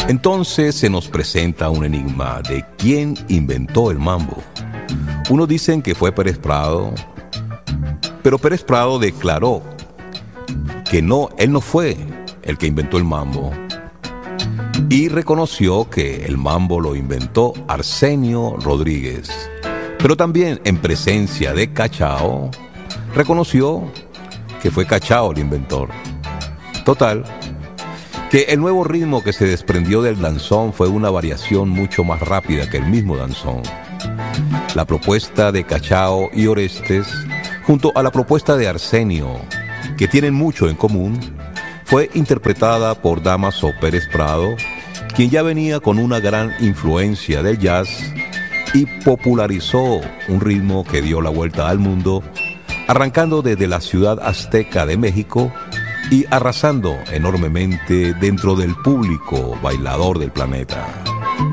Entonces se nos presenta un enigma de quién inventó el mambo. Unos dicen que fue Pérez Prado, pero Pérez Prado declaró que no, él no fue el que inventó el mambo, y reconoció que el mambo lo inventó Arsenio Rodríguez, pero también en presencia de Cachao reconoció que fue Cachao el inventor. Total, que el nuevo ritmo que se desprendió del danzón fue una variación mucho más rápida que el mismo danzón. La propuesta de Cachao y Orestes, junto a la propuesta de Arsenio, que tienen mucho en común, fue interpretada por Dámaso Pérez Prado, quien ya venía con una gran influencia del jazz y popularizó un ritmo que dio la vuelta al mundo, arrancando desde la ciudad azteca de México y arrasando enormemente dentro del público bailador del planeta.